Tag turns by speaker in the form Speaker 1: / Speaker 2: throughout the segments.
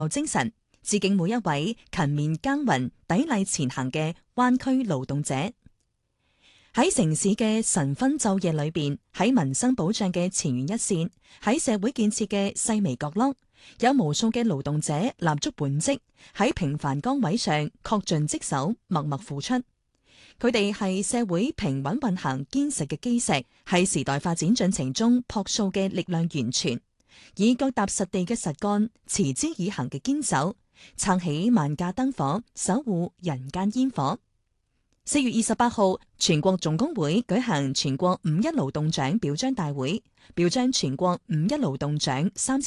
Speaker 1: 精神，致敬每一位勤勉耕耘、砥礪前行嘅灣區勞動者。喺城市嘅晨昏晝夜裏邊，喺民生保障嘅前沿一線，喺社會建設嘅細微角落，有無數嘅勞動者立足本職，喺平凡崗位上恪盡職守，默默付出。佢哋係社會平穩運行堅實嘅基石，係時代發展進程中樸素嘅力量源泉，以腳踏實地嘅實幹、持之以恆嘅堅守，撐起萬家燈火，守護人間煙火。4月28號，全國總工會舉行全國五一勞動獎表彰大會，表彰全國五一勞動獎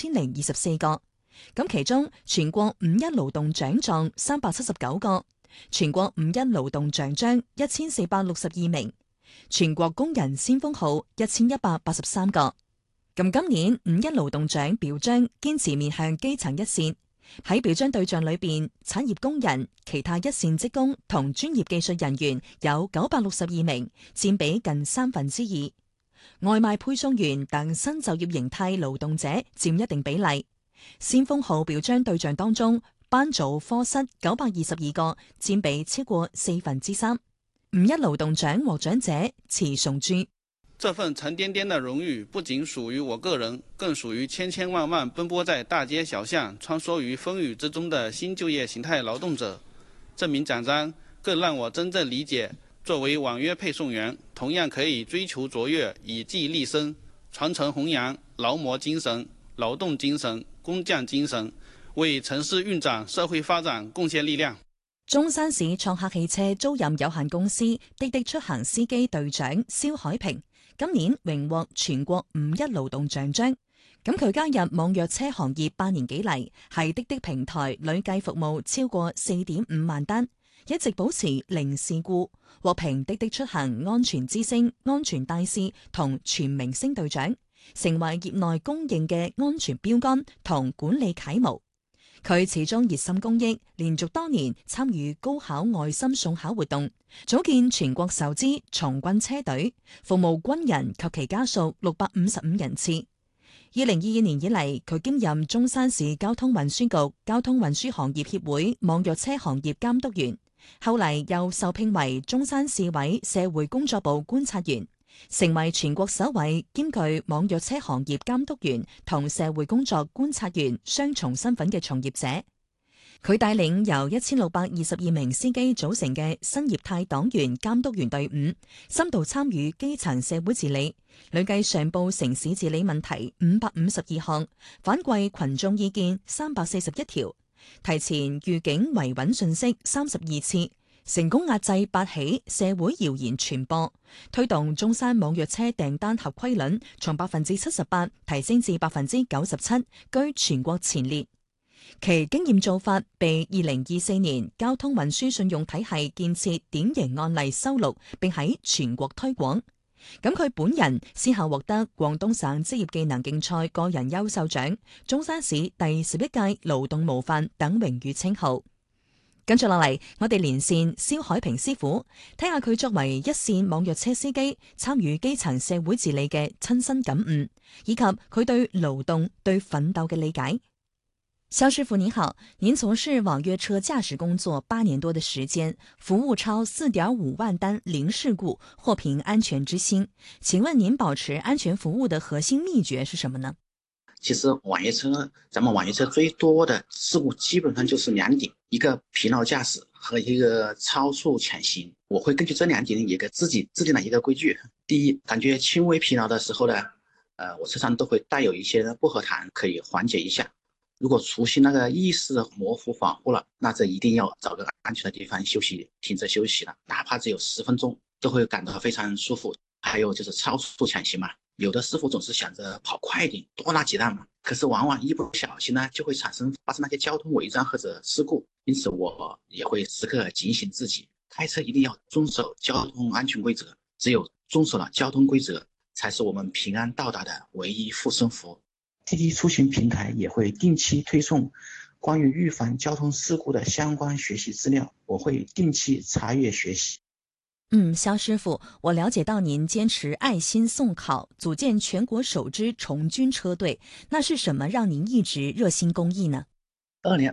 Speaker 1: 3024個。咁其中全國五一勞動獎狀379個，全國五一勞動獎章1462名，全國工人先鋒號1183個。咁今年五一勞動獎表彰堅持面向基層一線。喺表彰對象裏邊，產業工人、其他一線職工同專業技術人員有962名，佔比近2/3。外賣配送員等新就業形態勞動者佔一定比例。先鋒號表彰對象當中，班組科室922個，佔比超過3/4。五一勞動獎獲獎者遲崇珠。
Speaker 2: 這份沉甸甸的榮譽不僅屬於我個人，更屬於千千萬萬奔波在大街小巷、穿梭於風雨之中的新就業形態勞動者。這名獎章更讓我真正理解，作為網約配送員，同樣可以追求卓越，以技立身，傳承弘揚勞模精神、勞動精神、工匠精神，為城市運展、社會發展貢獻力量。
Speaker 1: 中山市創客汽車租賃有限公司滴滴出行司機隊長蕭海平，今年榮獲全國五一勞動獎章。咁佢加入網約車行業8年幾嚟，係滴滴平台累計服務超過4.5萬單，一直保持零事故，獲評滴滴出行安全之星、安全大使同全明星隊長，成為業內公認嘅安全標杆同管理楷模。佢始終熱心公益，連續多年參與高考愛心送考活動，組建全國首支從軍車隊，服務軍人及其家屬655人次。2022年以嚟，佢兼任中山市交通運輸局交通運輸行業協會網約車行業監督員，後嚟又受聘為中山市委社會工作部觀察員，成為全國首位兼具網約車行業監督員同社會工作觀察員雙重身份嘅從業者。佢帶領由1622名司機組成嘅新業態黨員監督員隊伍，深度參與基層社會治理，累計上報城市治理問題552項，反饋群眾意見341條，提前預警維穩信息32次，成功壓制8起社會謠言傳播，推動中山網約車訂單合規率從78%提升至97%，居全國前列。其經驗做法被2024年交通運輸信用體系建設典型案例收錄，並喺全國推廣。咁佢本人先後獲得廣東省職業技能競賽個人優秀獎、中山市第11屆勞動模範等榮譽稱號。跟住落嚟，我哋連線蕭海平師傅，睇下佢作為一線網約車司機，參與基層社會治理嘅親身感悟，以及佢對勞動、對奮鬥嘅理解。蕭師傅您好，您從事網約車駕駛工作8年多的時間，服務超4.5萬單零事故，獲評安全之星。請問您保持安全服務的核心秘訣是什麼呢？
Speaker 3: 其實咱們網約車最多的事故基本上就是2點，一個疲勞駕駛和一個超速潛行。我會根據這2點一個自己制定了一個規矩。第一，感覺輕微疲勞的時候呢，我車上都會帶有一些薄荷糖，可以緩解一下。如果出現那個意識模糊恍惚了，那這一定要找個安全的地方休息，停車休息了，哪怕只有10分鐘，都會感到非常舒服。還有就是超速潛行嘛，有的師傅總是想着跑快一點，多拿幾單嘛，可是往往一不小心呢，就會發生那些交通違章或者事故。因此我也會時刻警醒自己，開車一定要遵守交通安全規則，只有遵守了交通規則，才是我們平安到達的唯一護身符。滴滴出行平台也會定期推送關於預防交通事故的相關學習資料，我會定期查閱學習。
Speaker 1: 蕭師傅，我了解到您堅持愛心送考，組建全國首支從軍車隊，那是什麼讓您一直熱心公益呢？
Speaker 3: 22年